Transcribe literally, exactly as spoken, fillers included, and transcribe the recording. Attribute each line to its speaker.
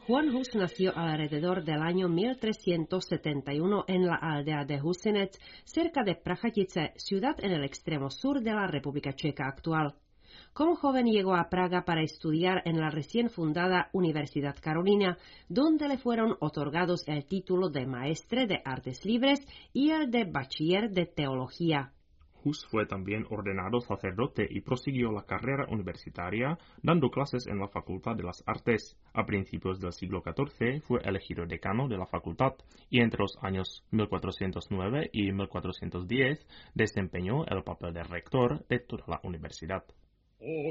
Speaker 1: Juan Hus nació alrededor del año mil trescientos setenta y uno en la aldea de Husinec, cerca de Prachatice, ciudad en el extremo sur de la República Checa actual. Como joven llegó a Praga para estudiar en la recién fundada Universidad Carolina, donde le fueron otorgados el título de Maestre de Artes Libres y el de Bachiller de Teología.
Speaker 2: Hus fue también ordenado sacerdote y prosiguió la carrera universitaria dando clases en la Facultad de las Artes. A principios del siglo catorce fue elegido decano de la facultad y entre los años mil cuatrocientos nueve y mil cuatrocientos diez desempeñó el papel de rector de toda la universidad.
Speaker 3: O